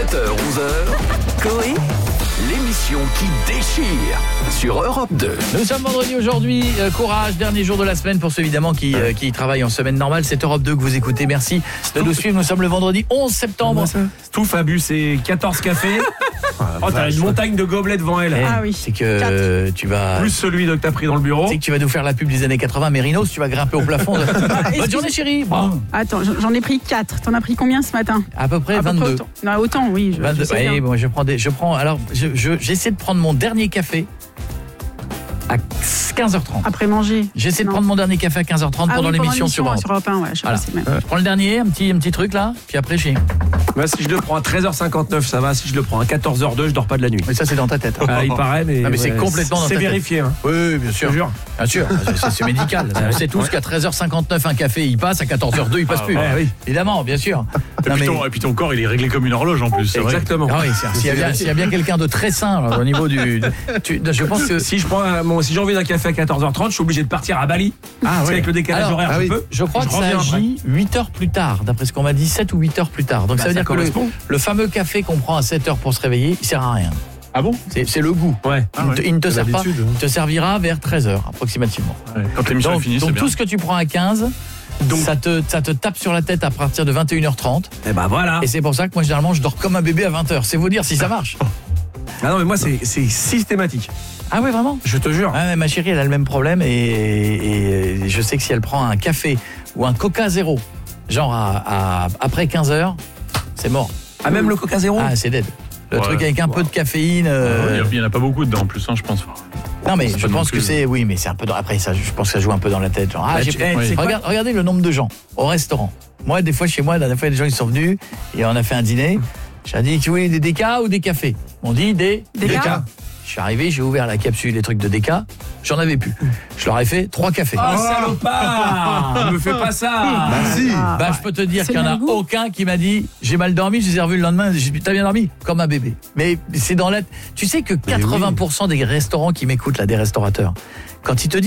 7h-11h, Coé, l'émission qui déchire sur Europe 2. Nous sommes vendredi aujourd'hui, courage, dernier jour de la semaine pour ceux évidemment qui travaillent en semaine normale. C'est Europe 2 que vous écoutez, merci de nous suivre. Nous sommes le vendredi 11 septembre. Stouff a bu ses 14 cafés. Oh, t'as une montagne de gobelets devant elle. Ah oui. C'est que tu vas... Plus celui que t'as pris dans le bureau. C'est que tu vas nous faire la pub des années 80, Mérinos, tu vas grimper au plafond. Bonne journée chérie. Bon. Attends, j'en ai pris 4. T'en as pris combien ce matin? À peu près 22. Non, autant, oui. 22. sais bien. Ouais, bon, j'essaie de prendre mon dernier café à 15h30. Après manger. J'essaie de Non. prendre mon dernier café à 15h30 pendant l'émission sur Europe. Sur Europe 1, ouais, je sais Voilà. pas, c'est même. Je prends le dernier, un petit truc là, puis après j'ai... Bah, si je le prends à 13h59, ça va. Si je le prends à 14h02, je dors pas de la nuit. Mais ça c'est dans ta tête. Ah, il paraît, mais, Ah, mais c'est complètement dans ta c'est tête. vérifié. Hein. Oui, bien sûr. Je te jure. Bien sûr, c'est médical. On sait tous qu'à 13h59 un café il passe, à 14h02 il passe plus. ouais, oui. Évidemment, bien sûr. Et puis ton corps il est réglé comme une horloge en plus. C'est vrai. Exactement. Ah oui, s'il y a bien quelqu'un de très sain au niveau du... je pense que... Si j'ai envie d'un café à 14h30, je suis obligé de partir à Bali. C'est avec le décalage Alors, horaire, je crois que ça reviens agit 8 heures plus tard, d'après ce qu'on m'a dit, 7 ou 8 heures plus tard. Donc ça veut dire que le fameux café qu'on prend à 7 heures pour se réveiller, il sert à rien. Ah bon? C'est le goût. Ouais. Il ne te sert pas, l'habitude, hein. il te servira vers 13h approximativement. Ouais. Quand l'émission est finie, c'est Donc bien. tout ce que tu prends à 15, ça te tape sur la tête à partir de 21h30. Et bah voilà. Et c'est pour ça que moi généralement je dors comme un bébé à 20h. C'est vous dire si ça marche. Ah non, mais moi c'est systématique. Ah ouais, vraiment? Je te jure. Ouais, mais ma chérie, elle a le même problème et je sais que si elle prend un café ou un Coca Zéro, genre après 15h, c'est mort. Ah, même le Coca Zéro. Ah, c'est dead. Le Ouais. truc avec un peu de caféine. Il y en a pas beaucoup dedans en plus, hein, je pense. Non mais C'est je pas pense non que plus. c'est... Oui, mais c'est un peu... Après, ça, je pense que ça joue un peu dans la tête. Genre, Bah, c'est quoi regardez le nombre de gens au restaurant. Moi, des fois, chez moi, la dernière fois, des gens ils sont venus et on a fait un dîner. J'ai dit, tu voulais des décas ou des cafés? On dit des Déca. Je suis arrivé, j'ai ouvert la capsule, les trucs de déca. J'en avais plus. Je leur ai fait 3 cafés. Oh salopard. Ne me fais pas ça. Bah, je peux te dire c'est qu'il n'y en le a même goût. aucun qui m'a dit j'ai mal dormi, je les ai revus le lendemain, j'ai dit t'as bien dormi comme un bébé. Mais c'est dans la... Tu sais que 80% des restaurants qui m'écoutent là, des restaurateurs, quand ils te disent